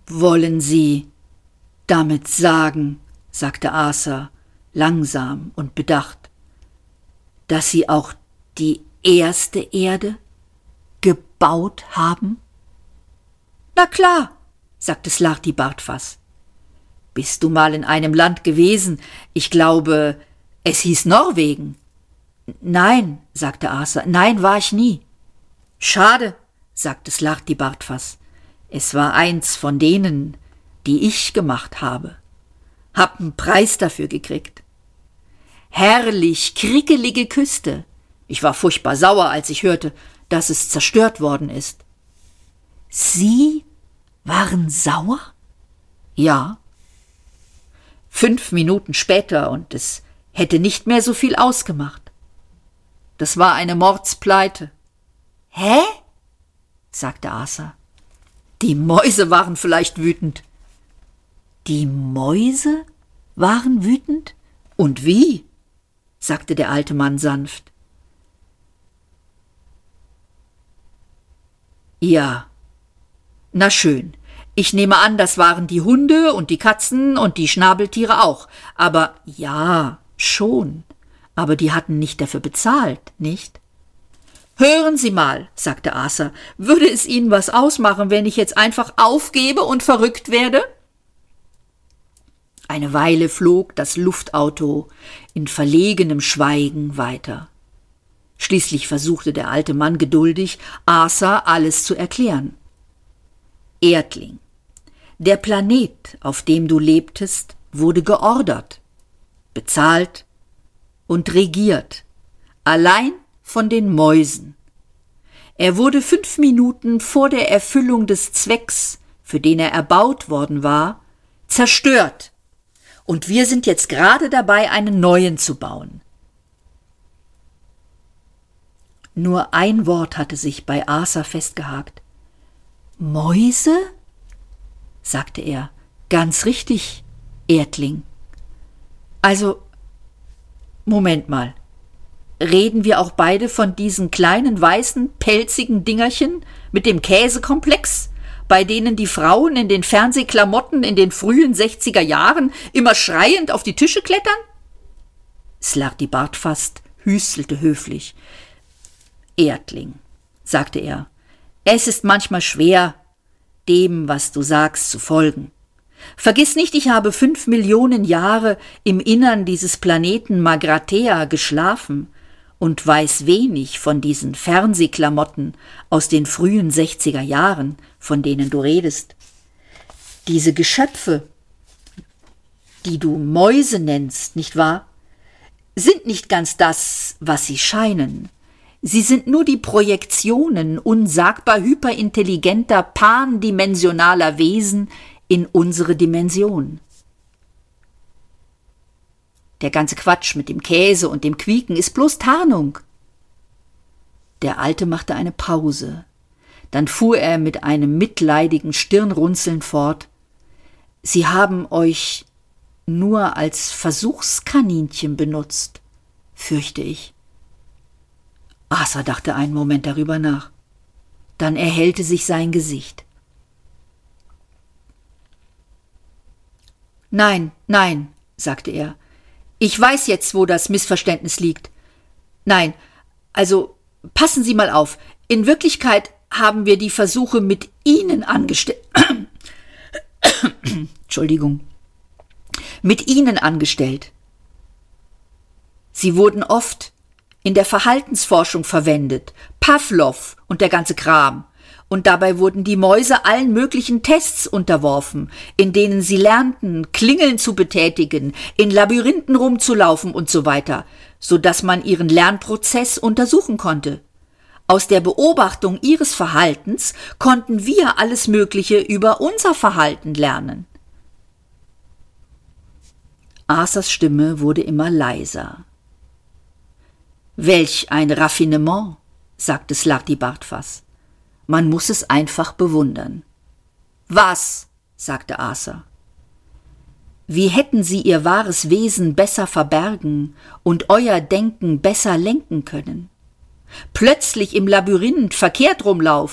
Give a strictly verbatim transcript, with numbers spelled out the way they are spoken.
Wollen Sie damit sagen, sagte Arthur langsam und bedacht, dass Sie auch die erste Erde gebaut haben? Na klar, sagte Slarty Bartfass. Bist du mal in einem Land gewesen? Ich glaube, es hieß Norwegen. Nein, sagte Arthur, nein, war ich nie. Schade, sagte Slarty Bartfass. Es war eins von denen, die ich gemacht habe. Hab einen Preis dafür gekriegt. Herrlich, krickelige Küste. Ich war furchtbar sauer, als ich hörte, dass es zerstört worden ist. Sie waren sauer? Ja. Fünf Minuten später und es hätte nicht mehr so viel ausgemacht. Das war eine Mordspleite. Hä? Sagte Arthur. Die Mäuse waren vielleicht wütend. Die Mäuse waren wütend? Und wie? Sagte der alte Mann sanft. Ja. Na schön. Ich nehme an, das waren die Hunde und die Katzen und die Schnabeltiere auch. Aber ja, schon. Aber die hatten nicht dafür bezahlt, nicht? Hören Sie mal, sagte Arthur, würde es Ihnen was ausmachen, wenn ich jetzt einfach aufgebe und verrückt werde? Eine Weile flog das Luftauto in verlegenem Schweigen weiter. Schließlich versuchte der alte Mann geduldig, Arthur alles zu erklären. Erdling, der Planet, auf dem du lebtest, wurde geordert, bezahlt und regiert, allein von den Mäusen. Er wurde fünf Minuten vor der Erfüllung des Zwecks, für den er erbaut worden war, zerstört. Und wir sind jetzt gerade dabei, einen neuen zu bauen. Nur ein Wort hatte sich bei Arthur festgehakt. Mäuse? Sagte er. Ganz richtig, Erdling. Also, Moment mal. Reden wir auch beide von diesen kleinen, weißen, pelzigen Dingerchen mit dem Käsekomplex, bei denen die Frauen in den Fernsehklamotten in den frühen sechziger Jahren immer schreiend auf die Tische klettern? Slarty Bartfass hüstelte höflich. Erdling, sagte er, es ist manchmal schwer, dem, was du sagst, zu folgen. Vergiss nicht, ich habe fünf Millionen Jahre im Innern dieses Planeten Magrathea geschlafen und weiß wenig von diesen Fernsehklamotten aus den frühen sechziger Jahren, von denen du redest. Diese Geschöpfe, die du Mäuse nennst, nicht wahr, sind nicht ganz das, was sie scheinen. Sie sind nur die Projektionen unsagbar hyperintelligenter, pandimensionaler Wesen in unsere Dimension. Der ganze Quatsch mit dem Käse und dem Quieken ist bloß Tarnung. Der Alte machte eine Pause. Dann fuhr er mit einem mitleidigen Stirnrunzeln fort. Sie haben euch nur als Versuchskaninchen benutzt, fürchte ich. Arthur dachte einen Moment darüber nach. Dann erhellte sich sein Gesicht. Nein, nein, sagte er. Ich weiß jetzt, wo das Missverständnis liegt. Nein, also passen Sie mal auf. In Wirklichkeit haben wir die Versuche mit Ihnen angestellt. Entschuldigung. Mit Ihnen angestellt. Sie wurden oft in der Verhaltensforschung verwendet, Pavlov und der ganze Kram. Und dabei wurden die Mäuse allen möglichen Tests unterworfen, in denen sie lernten, Klingeln zu betätigen, in Labyrinthen rumzulaufen und so weiter, so dass man ihren Lernprozess untersuchen konnte. Aus der Beobachtung ihres Verhaltens konnten wir alles Mögliche über unser Verhalten lernen. Arthurs Stimme wurde immer leiser. Welch ein Raffinement, sagte Slarty Bartfass. Man muss es einfach bewundern. Was? Sagte Arthur. Wie hätten Sie Ihr wahres Wesen besser verbergen und euer Denken besser lenken können? Plötzlich im Labyrinth verkehrt rumlaufen,